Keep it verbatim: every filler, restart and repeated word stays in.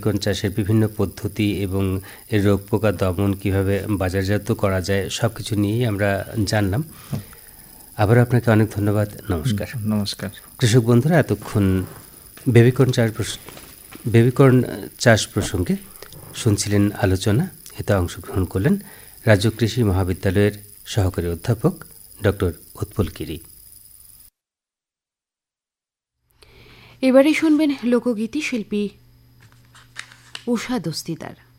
Baby corn চাষের বিভিন্ন পদ্ধতি এবং এর রোগ পোকা দমন কীভাবে বাজারজাত করা যায় সব কিছু নিয়েই আমরা জানলাম। আবার আপনাকে অনেক ধন্যবাদ। নমস্কার। নমস্কার। কৃষক বন্ধুরা, এতক্ষণ বেবিকর্ন চাষ বেবিকর্ন চাষ প্রসঙ্গে শুনছিলেন আলোচনা। এতে অংশগ্রহণ করলেন রাজ্য কৃষি মহাবিদ্যালয়ের সহকারী অধ্যাপক ডক্টর উৎপল গিরি। এবারে শুনবেন লোকগীতি শিল্পী উষা দস্তিদার।